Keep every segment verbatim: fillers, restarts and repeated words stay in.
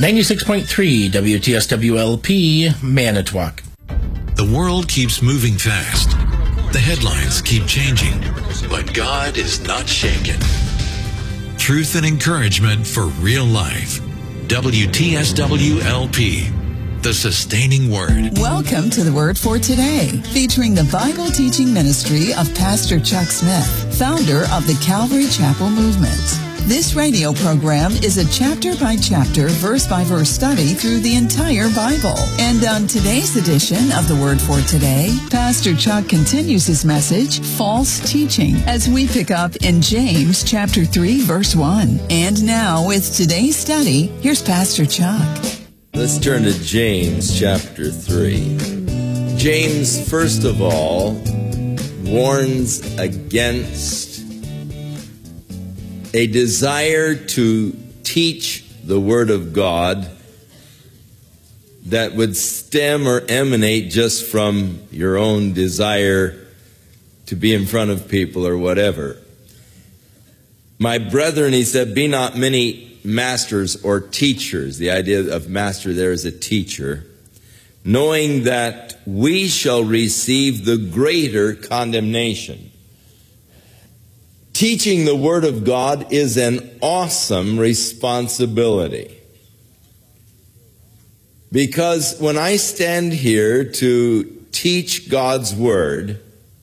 ninety-six point three W T S W L P, Manitowoc. The world keeps moving fast. The headlines keep changing. But God is not shaken. Truth and encouragement for real life. W T S W L P, the sustaining word. Welcome to the Word for Today, featuring the Bible teaching ministry of Pastor Chuck Smith, founder of the Calvary Chapel Movement. This radio program is a chapter-by-chapter, verse-by-verse study through the entire Bible. And on today's edition of the Word for Today, Pastor Chuck continues his message, False Teaching, as we pick up in James chapter three, verse one. And now, with today's study, here's Pastor Chuck. Let's turn to James chapter three. James, first of all, warns against a desire to teach the Word of God that would stem or emanate just from your own desire to be in front of people or whatever. My brethren, he said, be not many masters or teachers. The idea of master there is a teacher, knowing that we shall receive the greater condemnation. Teaching the Word of God is an awesome responsibility. Because when I stand here to teach God's Word,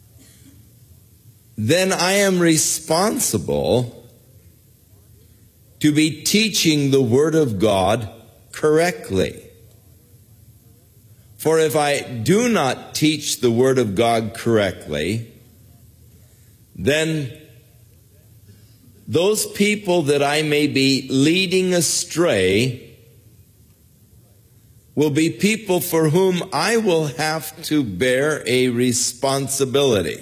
then I am responsible to be teaching the Word of God correctly. For if I do not teach the Word of God correctly, then those people that I may be leading astray will be people for whom I will have to bear a responsibility.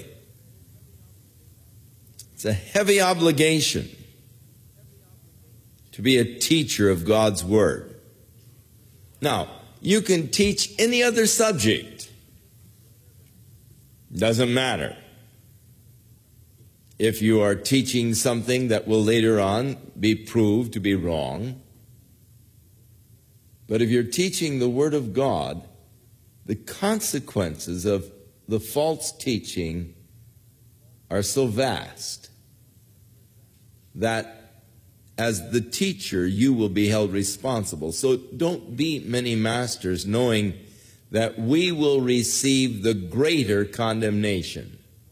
It's a heavy obligation to be a teacher of God's Word. Now, you can teach any other subject. Doesn't matter. If you are teaching something that will later on be proved to be wrong. But if you're teaching the Word of God, the consequences of the false teaching are so vast that as the teacher, you will be held responsible. So don't be many masters, knowing that we will receive the greater condemnation.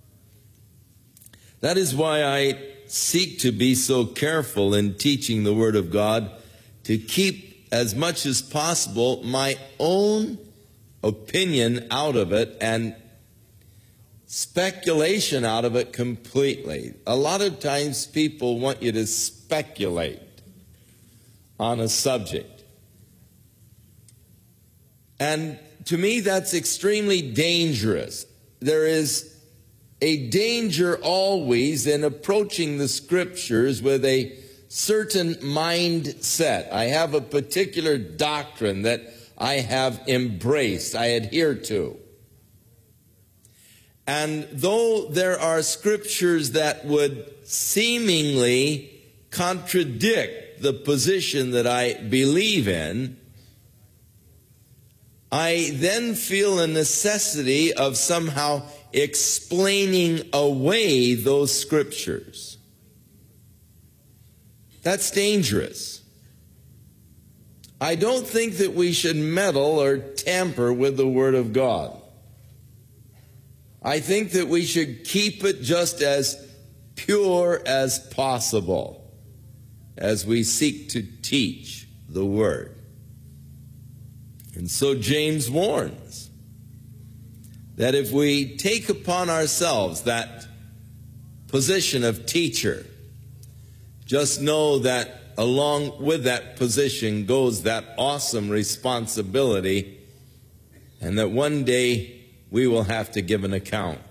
That is why I seek to be so careful in teaching the Word of God, to keep as much as possible my own opinion out of it and speculation out of it completely. A lot of times people want you to speculate on a subject. And to me, that's extremely dangerous. There is a danger always in approaching the Scriptures with a certain mindset. I have a particular doctrine that I have embraced, I adhere to. And though there are Scriptures that would seemingly contradict the position that I believe in, I then feel a necessity of somehow explaining away those Scriptures. That's dangerous. I don't think that we should meddle or tamper with the Word of God. I think that we should keep it just as pure as possible as we seek to teach the Word. And so James warns that if we take upon ourselves that position of teacher, just know that along with that position goes that awesome responsibility, and that one day we will have to give an account.